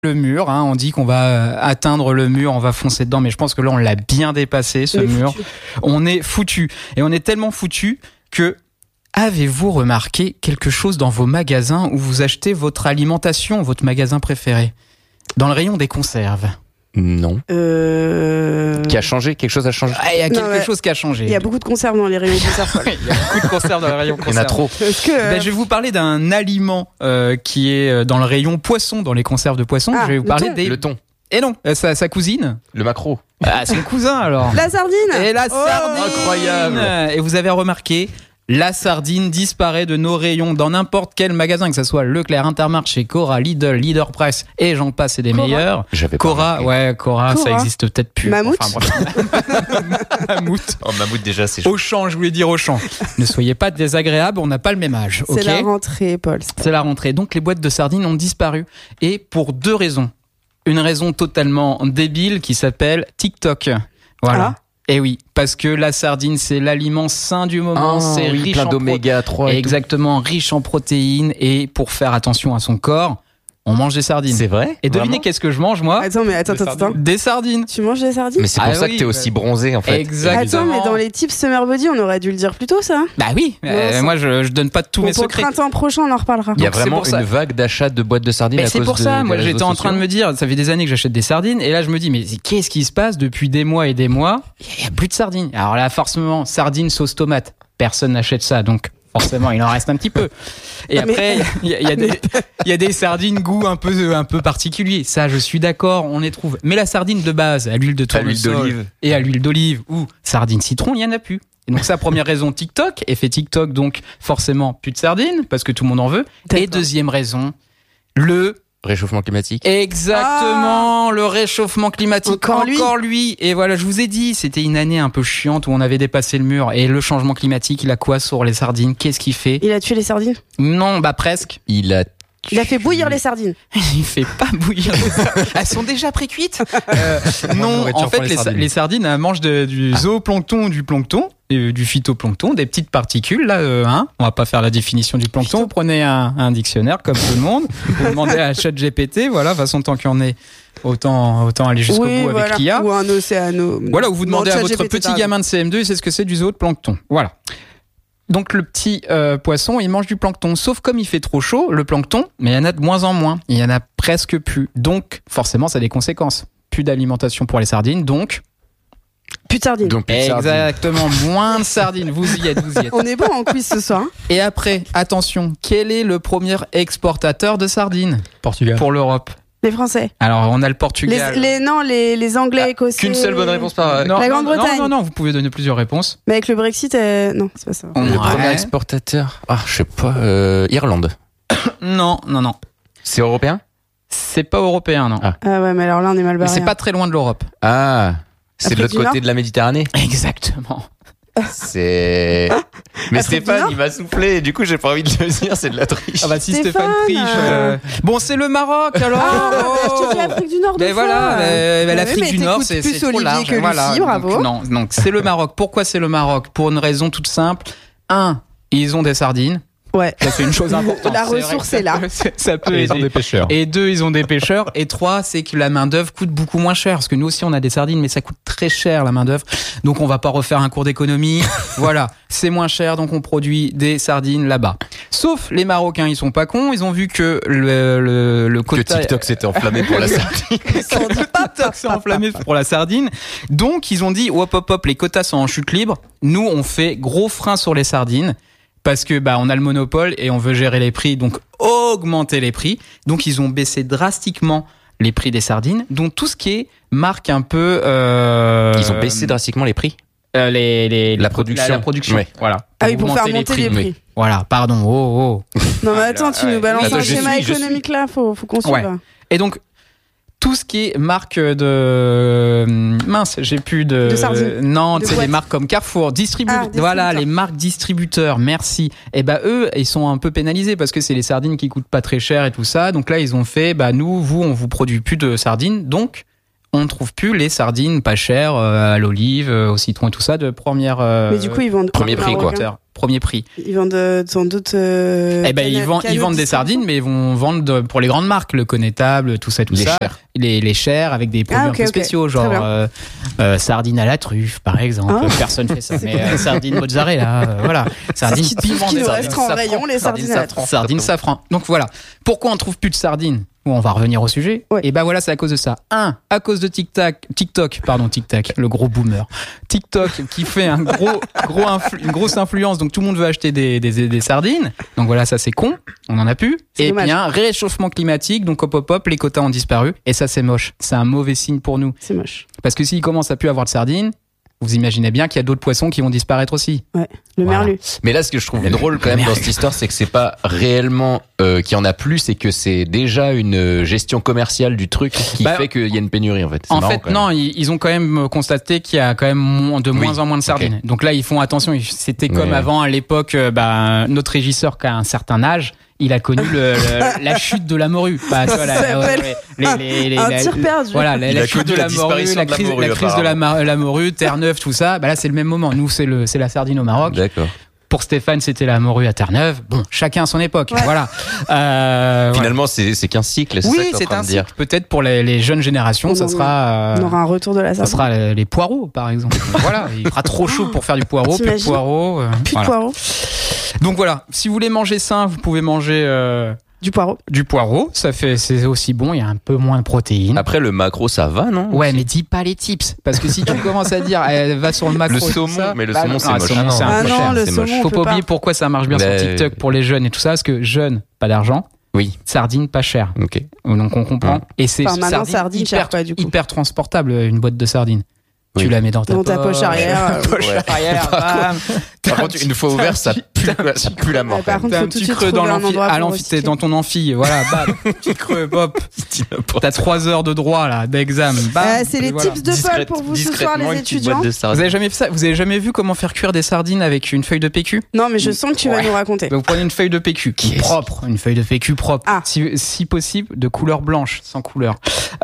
le mur, hein, on dit qu'on va atteindre le mur, on va foncer dedans, mais je pense que là on l'a bien dépassé ce mur. On est foutu. Et on est tellement foutu que avez-vous remarqué quelque chose dans vos magasins où vous achetez votre alimentation, votre magasin préféré? Dans le rayon des conserves. Non. Qui a changé? Quelque chose a changé? Il y a quelque chose qui a changé. Il y a beaucoup de conserves dans les rayons conserves. Il y a beaucoup de conserves dans le rayon conserves. Il y en a trop. Je vais vous parler d'un aliment qui est dans le rayon poisson, dans les conserves de poisson. Je vais vous parler des... Le thon. Et non, sa cousine. Le maquereau. Ah, son cousin alors. La sardine. Et la sardine. Incroyable. Et vous avez remarqué, la sardine disparaît de nos rayons dans n'importe quel magasin, que ce soit Leclerc, Intermarché, Cora, Lidl, Leader Price et j'en passe et des meilleurs. Cora, ça existe peut-être plus. Mammouth. Mammouth. Oh, Mammouth déjà, c'est chaud. Auchan, je voulais dire Auchan. Ne soyez pas désagréables, on n'a pas le même âge. C'est la rentrée, Paul. C'est la rentrée. Donc les boîtes de sardines ont disparu. Et pour 2 raisons. Une raison totalement débile qui s'appelle TikTok. Voilà. Et oui, parce que la sardine, c'est l'aliment sain du moment, c'est riche plein d'oméga 3. Exactement, riche en protéines. Et pour faire attention à son corps, on mange des sardines. C'est vrai? Et devinez qu'est-ce que je mange, moi? Attends. Des sardines. Tu manges des sardines? Mais c'est pour ça que t'es aussi bronzé, en fait. Exactement. Attends, mais dans les tips Summer Body, on aurait dû le dire plus tôt, ça. Bah oui, moi je donne pas tous mes secrets. Pour le printemps prochain, on en reparlera. Il y a vraiment une vague d'achat de boîtes de sardines à cause de... C'est pour ça, moi j'étais en train de me dire, ça fait des années que j'achète des sardines, et là je me dis, mais qu'est-ce qui se passe depuis des mois et des mois? Il y a plus de sardines. Alors là, forcément, sardines sauce tomate. Personne n'achète ça, donc... Forcément, il en reste un petit peu. Et après, il y a des sardines goût un peu particulier. Ça, je suis d'accord, on les trouve. Mais la sardine de base, à l'huile de tournesol et à l'huile d'olive ou sardine citron, il n'y en a plus. Et donc ça, première raison, TikTok. Effet TikTok, donc forcément plus de sardines parce que tout le monde en veut. Et deuxième raison, le réchauffement climatique. Exactement, le réchauffement climatique. Encore lui. Et voilà, je vous ai dit, c'était une année un peu chiante où on avait dépassé le mur. Et le changement climatique, il a quoi sur les sardines? Qu'est-ce qu'il fait? Il a tué les sardines? Non, presque. Il a fait bouillir les sardines. Il fait pas bouillir les sardines. Elles sont déjà pré-cuites. Non, en fait, les sardines elles mangent du zooplancton, du plancton, du phytoplancton, des petites particules. Là, on va pas faire la définition du plancton. Vous prenez un dictionnaire comme tout le monde. Vous demandez à ChatGPT. Voilà, de toute façon, tant qu'il y en est, autant aller jusqu'au bout avec l'IA. Ou un océano. Voilà, où vous demandez à votre petit gamin de CM2, il sait ce que c'est du zooplancton. Voilà. Donc le petit poisson, il mange du plancton. Sauf comme il fait trop chaud, le plancton, mais il y en a de moins en moins. Il y en a presque plus. Donc forcément, ça a des conséquences. Plus d'alimentation pour les sardines, donc... Plus de sardines. Exactement, moins de sardines. Vous y êtes. On est bon en quiz ce soir. Et après, attention, quel est le premier exportateur de sardines? Portugal. Pour l'Europe. Les Français. Alors, on a le Portugal. Les Anglais, Écossais. Qu'une seule bonne réponse par... La Grande-Bretagne. Non, vous pouvez donner plusieurs réponses. Mais avec le Brexit, non, c'est pas ça. Le premier exportateur... je sais pas... Irlande. Non. C'est européen? C'est pas européen, non. Ah ouais, mais alors là, on est mal barré. Mais c'est pas très loin de l'Europe. Ah, c'est de l'autre côté de la Méditerranée? Exactement. C'est... Mais Stéphane, il m'a soufflé, et du coup, j'ai pas envie de le dire, c'est de la triche. Ah bah si Stéphane triche... Bon, c'est le Maroc, alors. Je te dis Afrique du Nord. Mais voilà, l'Afrique du Nord, c'est trop large. Que Lucie, bravo. Donc c'est le Maroc. Pourquoi c'est le Maroc? Pour une raison toute simple. 1, ils ont des sardines. Ouais. Ça, c'est une chose importante. La ressource est là. Ça peut aider. Ils ont des pêcheurs. Et 2, ils ont des pêcheurs. Et 3, c'est que la main-d'œuvre coûte beaucoup moins cher. Parce que nous aussi, on a des sardines, mais ça coûte très cher, la main-d'œuvre. Donc, on va pas refaire un cours d'économie. Voilà. C'est moins cher, donc on produit des sardines là-bas. Sauf les Marocains, ils sont pas cons. Ils ont vu que le quota. Que TikTok s'était enflammé pour la sardine. TikTok s'est enflammé pour la sardine. Donc, ils ont dit, hop, les quotas sont en chute libre. Nous, on fait gros frein sur les sardines. Parce que on a le monopole et on veut gérer les prix, donc augmenter les prix. Donc ils ont baissé drastiquement les prix des sardines, donc tout ce qui est marque un peu... Ils ont baissé drastiquement les prix? La production. La production, ouais. Voilà. Pour faire monter les prix. Oui. Voilà, pardon. Oh. Non mais attends, tu nous balances un schéma économique là, faut qu'on suive. Ouais. Et donc... Tout ce qui est marque de... Mince, j'ai plus de... De sardines. Non, c'est des marques comme Carrefour, voilà, les marques distributeurs, merci. Et eux, ils sont un peu pénalisés parce que c'est les sardines qui coûtent pas très cher et tout ça. Donc là, ils ont fait, nous, on vous produit plus de sardines. Donc, on ne trouve plus les sardines pas chères à l'olive, au citron et tout ça de première. Mais du coup, ils vendent premier prix, quoi. Premier prix. Ils vendent sans doute. Ils vendent des sardines, mais ils vont vendre pour les grandes marques, le Connétable, tout ça. Les chers avec des produits un peu spéciaux, genre sardines à la truffe, par exemple. Personne fait ça, mais sardines mozzarella, voilà. Sardines piment, qui nous reste en rayon, les sardines à la truffe. Sardines safran. Donc voilà. Pourquoi on trouve plus de sardines? On va revenir au sujet. Ouais. Et voilà, c'est à cause de ça. À cause de TikTok, le gros boomer. TikTok qui fait une grosse influence. Donc tout le monde veut acheter des sardines. Donc voilà, ça c'est con. On en a plus. Et puis un réchauffement climatique. Donc hop, les quotas ont disparu. Et ça c'est moche. C'est un mauvais signe pour nous. C'est moche. Parce que s'il commence à plus avoir de sardines, vous imaginez bien qu'il y a d'autres poissons qui vont disparaître aussi. Ouais, le merlu. Mais là, ce que je trouve drôle quand même dans cette histoire, c'est que c'est pas réellement qu'il y en a plus, c'est que c'est déjà une gestion commerciale du truc qui fait qu'il y a une pénurie en fait. En fait, non, ils ont quand même constaté qu'il y a quand même moins en moins de sardines. Okay. Donc là, ils font attention. C'était comme avant à l'époque, notre régisseur qui a un certain âge. Il a connu la chute de la morue. Un tir perdu. Voilà, la chute de la morue, la crise de la morue, Terre-Neuve, tout ça. Là, c'est le même moment. Nous, c'est la sardine au Maroc. D'accord. Pour Stéphane, c'était la morue à Terre-Neuve. Bon, chacun à son époque. Ouais. Voilà. Finalement, c'est qu'un cycle. Oui, c'est un cycle. Peut-être pour les jeunes générations, ça sera. On aura un retour de la sardine. Ça sera les poireaux, par exemple. Voilà, il fera trop chaud pour faire du poireau. Plus de poireaux. Plus de poireaux. Donc voilà, si vous voulez manger sain, vous pouvez manger du poireau. Du poireau, c'est aussi bon, il y a un peu moins de protéines. Après le macro, ça va, non? Ouais, mais dis pas les tips, parce que si tu commences à dire, va sur le macro. Le saumon, mais le saumon c'est moche. C'est moche. Faut pas oublier pourquoi ça marche bien sur TikTok pour les jeunes et tout ça, parce que jeunes, pas d'argent. Oui. Sardines pas chères. Ok. Donc on comprend. Et c'est sardines hyper transportable, une boîte de sardines. Oui. Tu la mets dans ta poche arrière. Par contre, une fois ouvert, ça pue la mort. Par contre, t'as un petit creux dans ton amphi, voilà, bam, petit creux, hop. T'as 3 heures de droit, là, d'examen. C'est les tips de Paul pour vous ce soir, les étudiants. Vous avez jamais fait ça? Vous avez jamais vu comment faire cuire des sardines avec une feuille de PQ? Non, mais je sens que tu vas nous raconter. Vous prenez une feuille de PQ propre, une feuille de PQ propre. Si possible, de couleur blanche, sans couleur.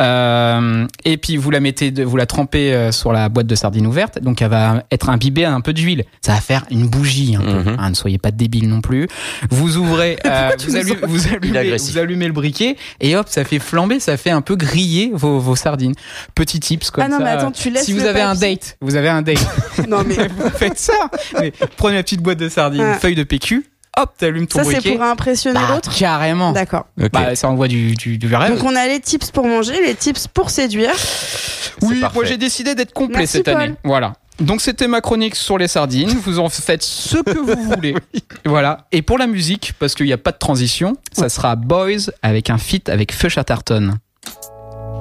Et puis, vous la trempez sur la boîte de sardines ouverte, donc elle va être imbibée à un peu d'huile. Ça va faire une bougie un peu. Ne soyez pas débiles non plus. Vous ouvrez, vous allumez le briquet et hop, ça fait flamber, ça fait un peu griller vos sardines. Petit tips comme ça. Mais attends, tu laisses si vous avez un date, non mais vous faites ça. Mais prenez la petite boîte de sardines, feuille de PQ. Hop, t'allumes ton briquet. Ça, c'est pour impressionner l'autre? Carrément. D'accord. Okay. Ça envoie du rêve. Donc, on a les tips pour manger, les tips pour séduire. Oui, moi, j'ai décidé d'être complet cette année. Voilà. Donc, c'était ma chronique sur les sardines. Vous en faites ce que vous voulez. Voilà. Et pour la musique, parce qu'il n'y a pas de transition, ça sera Boys avec un feat avec Feu Chatterton.